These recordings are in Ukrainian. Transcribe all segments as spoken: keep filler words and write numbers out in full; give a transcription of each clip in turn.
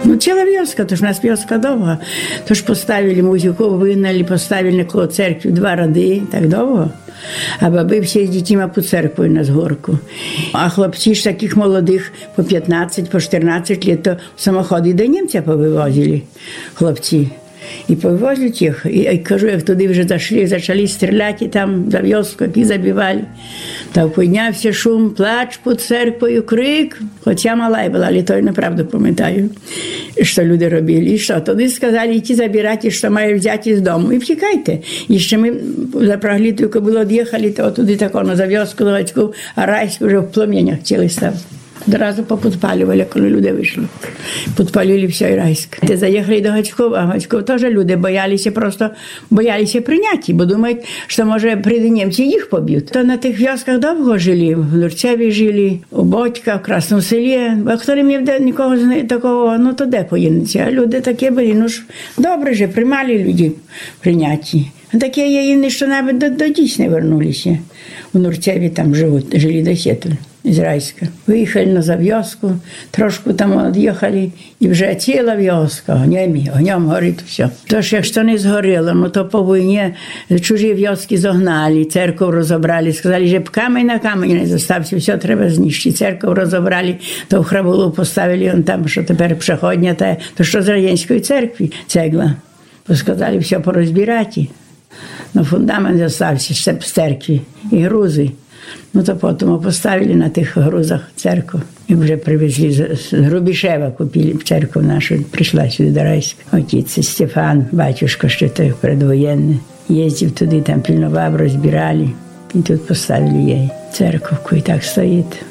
Ну, ціла вёска, то ж у нас вёска довга. То ж поставили музику, вигнали, поставили коло церкви два ради, так довго. А баби всі з дітьми по церкву на згорку. А хлопці ж таких молодих по п'ятнадцять, по чотирнадцять лет, то самоходи до німця повивозили хлопці. І повивозили їх. І, і кажу, як туди вже зайшли, почали стріляти там за вёску, які забивали. Та піднявся шум, плач під церквою, крик. Хоча мала я була, але то я неправду пам'ятаю, що люди робили. І що, тоді сказали, йти забирати, що має взяти з дому. І втікайте. І ще ми запрягли, тільки було від'їхали, то туди тако на зав'язку, на Гацьку, а Райськ вже в пламенях цілий став. Одразу поподпалювали, коли люди вийшли. Підпалили все і Райськ. Те заїхали до Гацькова, а Гацьков теж люди боялися, просто боялися прийняти, бо думають, що, може, прийде німці, їх поб'ють. То на тих в'язках довго жили, в Лурцеві жили, у Бодька, в Красному селі. А хто не мав нікого такого, ну то де поїдеться? А люди такі були, ну ж, добре же, приймали люди прийняті. Такі є, що навіть до, до дійс не вернулися. У Лурцеві там живуть, жили до Сєтуль. З Райська. Виїхали на зав'язку, трошки там від'їхали, і вже ціла в'язка, огнем, огнем горить все. Тож, якщо не згоріло, ну то по війні чужі в'язки загнали, церкву розібрали, сказали, що камінь на камінь не залишився, все треба знищити. Церкву розібрали, то в храбулу поставили, он там, що тепер пришходня, та, то що з Радянської церкви цегла. Сказали, все порозбирати. Но фундамент залишився ще з церкви і грузи. Ну, то потім поставили на тих грузах церкву. І вже привезли з Грубішева, купили церкву нашу, прийшла сюди до Райська. Отець Стефан, батюшка, ще той предвоєнний, їздив туди, там пільнував, розбирали. І тут поставили їй церкву, і так стоїть.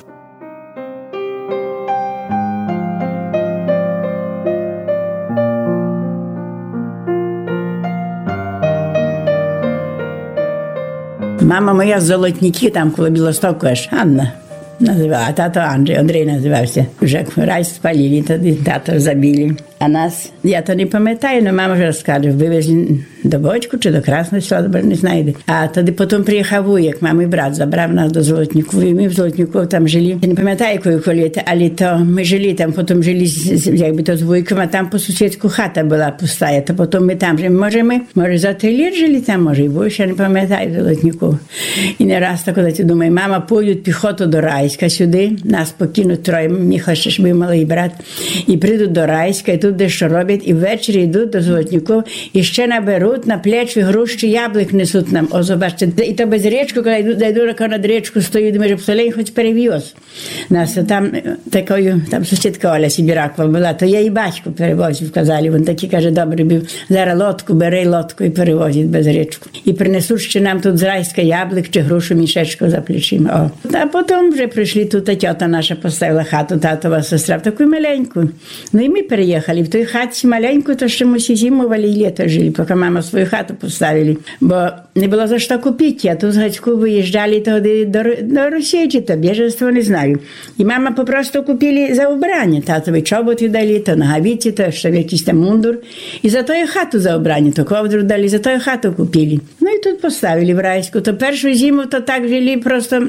Мама моя з Золотники, там коло Білостоку аж, Анна називала, а тато Андрій, Андрій називався. Вже рай спалили, тоді тато забили. А нас, я то не пам'ятаю, але мама вже розкаже, вивезли до Бодьку чи до Красного Села, не знаю. А тоді потім приїхав Вуєк, мамий брат, забрав нас до Золотнику. І ми в Золотнику там жили. Я не пам'ятаю, якої коліти, але то ми жили там, потім жили, якби то з Вуєком, а там по сусідську хата була пустая, то потім ми там жили. Може ми, може за три літ жили там, може і більше, я не пам'ятаю в Золотнику. І не раз так, коли ти думаю, мама, поїдуть піхоту до Райська сюди, нас покинуть троє, Міха ще ж був малий брат, і прийдуть до Райська, і тут дещо роблять, і ввечері йдуть до Золотників, і ще наберуть на плечі груші яблук несуть нам. О, побачите, і то без річку, коли йду, йду, над річку стоїть, ми ж посолень хоч перевіз. Нас там такою, там сусідка Оля Сибіракова була, то я і батько перевозив, казали, він такий, каже, добрий був, зараз лодку, бери лодку і перевозить без річку. І принесуть ще нам тут з Райська яблук чи грушу мішечку за плечима. О. А потім вже прийшли, тут тьота наша поставила хату, татова сестра, в таку маленьку. Ну і ми переїхали. В той хаті маленьку, то ще ми всі зимували і літо жили, поки мама свою хату поставили. Бо не було за що купити, а тут з Гацьку виїжджали тоді до, до Росії, чи то біженство, не знаю. І мама попросту купили за убрання. Татові чоботи дали, то ногавиці, то ще якийсь там мундур. І за тою хату за убрання, то ковдру дали, за тою хату купили. Ну і тут поставили в Райську. То першу зиму то так жили просто...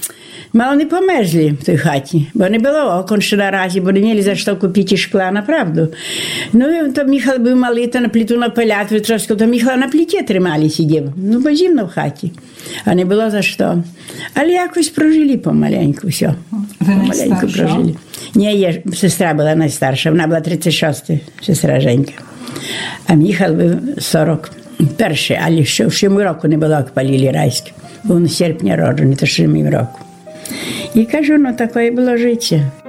Мало не померзли в той хаті, бо не було окон ще наразі, бо не мали за що купити шкла, направду. Ну, то Михайло був малий, то на плиту напиляти трошки, то Михайло на плиті тримали, сидів. Ну, бо зимно в хаті, а не було за що. Але якось прожили помаленьку, все. Ви найстарша? Ні, є, сестра була найстарша, вона була тридцять шоста, сестра Женька. А Михайло був сорок перший, але ще в сьому року не було, як палили Райське. Був на серпня роджений, то сьомий року. І кажу, ну, таке було життя.